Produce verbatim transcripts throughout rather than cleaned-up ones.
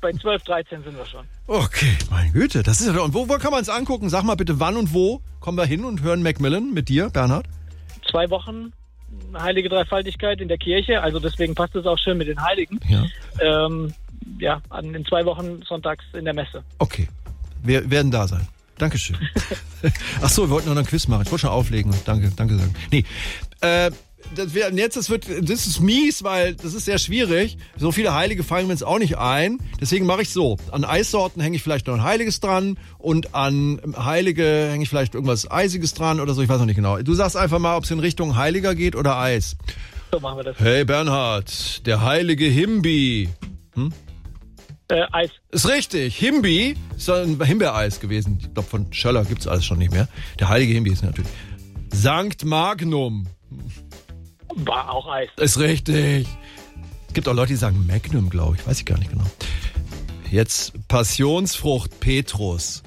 bei zwölf, dreizehn sind wir schon. Okay, meine Güte, das ist ja doch. Und wo, wo kann man es angucken? Sag mal bitte, wann und wo kommen wir hin und hören Macmillan mit dir, Bernhard? Zwei Wochen Heilige Dreifaltigkeit in der Kirche, also deswegen passt es auch schön mit den Heiligen. Ja. Ähm, ja, an, in zwei Wochen sonntags in der Messe. Okay, wir werden da sein. Dankeschön. Ach so, wir wollten noch ein Quiz machen. Ich wollte schon auflegen und danke, danke sagen. Nee, äh, das wär, jetzt, das wird, das ist mies, weil das ist sehr schwierig. So viele Heilige fallen mir jetzt auch nicht ein. Deswegen mache ich so. An Eissorten hänge ich vielleicht noch ein Heiliges dran und an Heilige hänge ich vielleicht irgendwas Eisiges dran oder so. Ich weiß noch nicht genau. Du sagst einfach mal, ob es in Richtung Heiliger geht oder Eis. So machen wir das. Hey Bernhard, der heilige Himbi. Hm? Äh, Eis. Ist richtig. Himbi ist ein Himbeereis gewesen. Ich glaube, von Schöller gibt's alles schon nicht mehr. Der heilige Himbi ist natürlich. Sankt Magnum. War auch Eis. Ist richtig. Es gibt auch Leute, die sagen Magnum, glaube ich. Weiß ich gar nicht genau. Jetzt Passionsfrucht Petrus.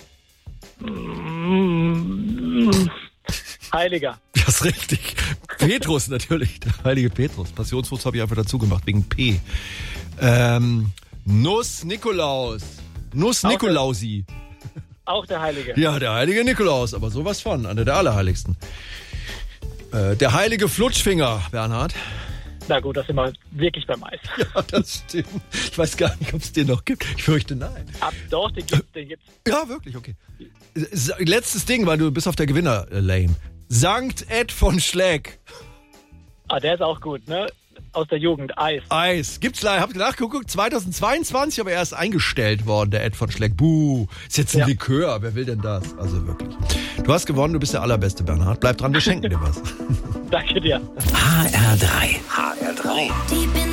Mm, Heiliger. Das ist richtig. Petrus natürlich. Der heilige Petrus. Passionsfrucht habe ich einfach dazu gemacht, wegen P. Ähm, Nuss Nikolaus. Nuss Nikolausi. Auch der Heilige. Ja, der heilige Nikolaus. Aber sowas von. Einer der Allerheiligsten. Äh, der heilige Flutschfinger, Bernhard. Na gut, das sind wir wirklich beim Eis. Ja, das stimmt. Ich weiß gar nicht, ob es den noch gibt. Ich fürchte, nein. Ab, doch, den gibt's, den gibt's. Ja, wirklich, okay. Letztes Ding, weil du bist auf der Gewinner-Lane. Sankt Ed von Schleck. Ah, der ist auch gut, ne? Aus der Jugend, Eis. Eis. Gibt's leider, habt ihr nachgeguckt? zweitausendzweiundzwanzig, aber er ist eingestellt worden, der Ed von Schleck. Buh, ist jetzt ein ja. Likör, wer will denn das? Also wirklich. Du hast gewonnen, du bist der Allerbeste, Bernhard. Bleib dran, wir schenken dir was. Danke dir. H R drei. H R drei.